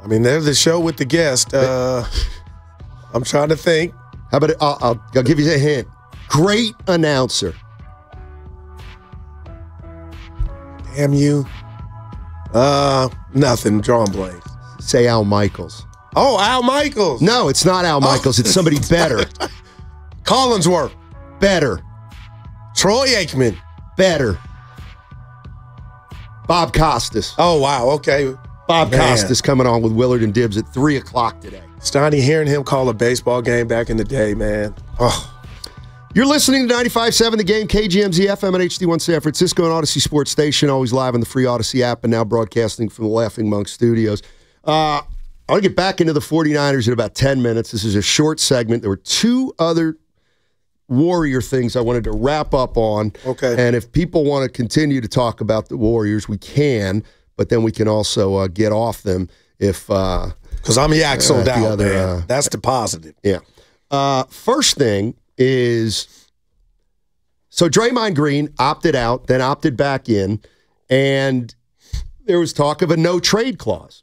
I mean, they're the show with the guest. I'm trying to think. How about I'll give you a hint. Great announcer. Damn you. Nothing. Drawing blanks. Say Al Michaels. Oh, Al Michaels. No, it's not Al Michaels. It's somebody better. Collinsworth. Better. Troy Aikman. Better. Bob Costas. Oh, wow. Okay. Bob Costas coming on with Willard and Dibbs at 3 o'clock today. Stoney, hearing him call a baseball game back in the day, man. Oh. You're listening to 95.7 The Game, KGMZ FM and HD1 San Francisco and Odyssey Sports Station, always live on the free Odyssey app and now broadcasting from the Laughing Monk Studios. I want to get back into the 49ers in about 10 minutes. This is a short segment. There were two other Warrior things I wanted to wrap up on. Okay. And if people want to continue to talk about the Warriors, we can, but then we can also get off them if because I'm yak sold out, man. That's the positive. Yeah. First thing is, so Draymond Green opted out, then opted back in, and there was talk of a no-trade clause.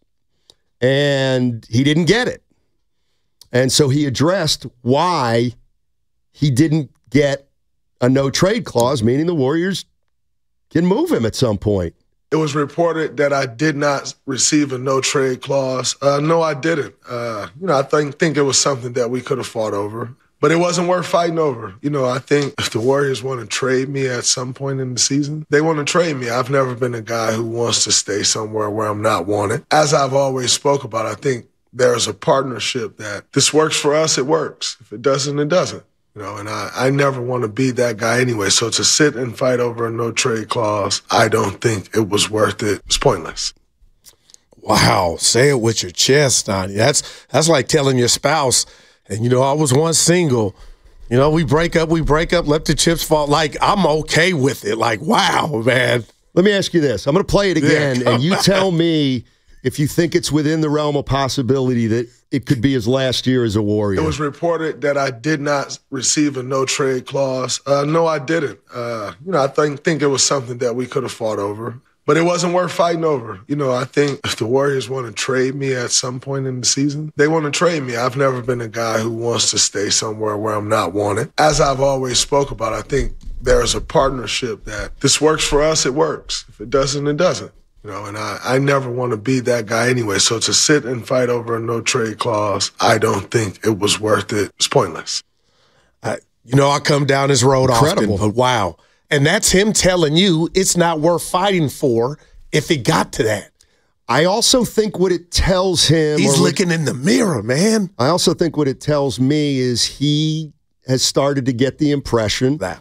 And he didn't get it. And so he addressed why he didn't get a no-trade clause, meaning the Warriors can move him at some point. It was reported that I did not receive a no-trade clause. No, I didn't. I think it was something that we could have fought over. But it wasn't worth fighting over. I think if the Warriors want to trade me at some point in the season, they want to trade me. I've never been a guy who wants to stay somewhere where I'm not wanted. As I've always spoke about, I think there's a partnership that this works for us, it works. If it doesn't, it doesn't. And I never want to be that guy anyway. So to sit and fight over a no-trade clause, I don't think it was worth it. It's pointless. Wow. Say it with your chest, Donnie. That's like telling your spouse, and, I was once single. We break up, let the chips fall. Like, I'm okay with it. Like, wow, man. Let me ask you this. I'm going to play it again, and you tell me if you think it's within the realm of possibility that it could be his last year as a Warrior. It was reported that I did not receive a no-trade clause. No, I didn't. I think it was something that we could have fought over. But it wasn't worth fighting over. I think if the Warriors want to trade me at some point in the season, they want to trade me. I've never been a guy who wants to stay somewhere where I'm not wanted. As I've always spoke about, I think there's a partnership that this works for us, it works. If it doesn't, it doesn't. And I never want to be that guy anyway. So to sit and fight over a no-trade clause, I don't think it was worth it. It's pointless. I come down this road Incredible. often, but wow. And that's him telling you it's not worth fighting for if it got to that. I also think what it tells him... He's looking in the mirror, man. I also think what it tells me is he has started to get the impression that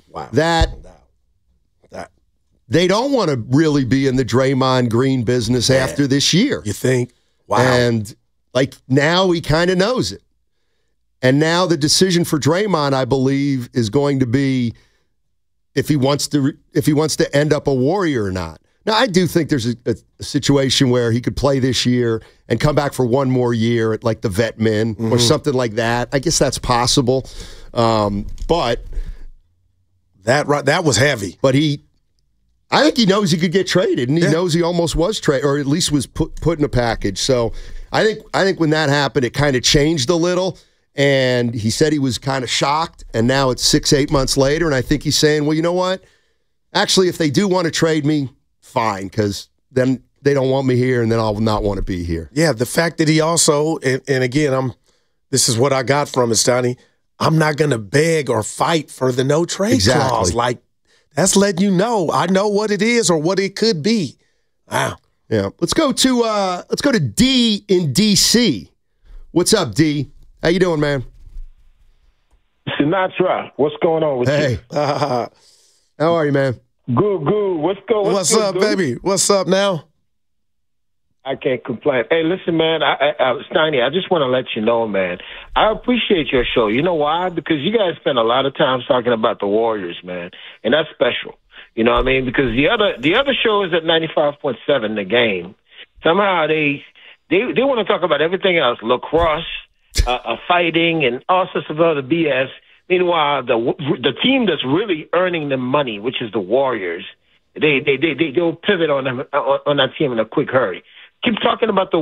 they don't want to really be in the Draymond Green business after this year. You think? Wow. And, now he kind of knows it. And now the decision for Draymond, I believe, is going to be if he wants to end up a Warrior or not. Now, I do think there's a situation where he could play this year and come back for one more year at the vet min or something like that. I guess that's possible. But that was heavy. But I think he knows he could get traded, and he knows he almost was traded, or at least was put in a package. So I think when that happened, it kind of changed a little. And he said he was kind of shocked, and now it's 6-8 months later, and I think he's saying, well, you know what? Actually, if they do want to trade me, fine, because then they don't want me here, and then I'll not want to be here. Yeah, the fact that he also, and again, this is what I got from it, Stoney, I'm not going to beg or fight for the no-trade clause. That's letting you know I know what it is or what it could be. Wow. Yeah. Let's go to D in D.C. What's up, D? How you doing, man? Sinatra, what's going on with you? Hey. How are you, man? Good. What's up, baby? What's up now? I can't complain. Hey, listen, man, Steiny, I just want to let you know, man, I appreciate your show. You know why? Because you guys spend a lot of time talking about the Warriors, man, and that's special. You know what I mean? Because the other show is at 95.7, The Game. Somehow they want to talk about everything else, lacrosse, fighting, and all sorts of other BS. Meanwhile, the team that's really earning the money, which is the Warriors, they'll pivot on that team in a quick hurry. Keep talking about the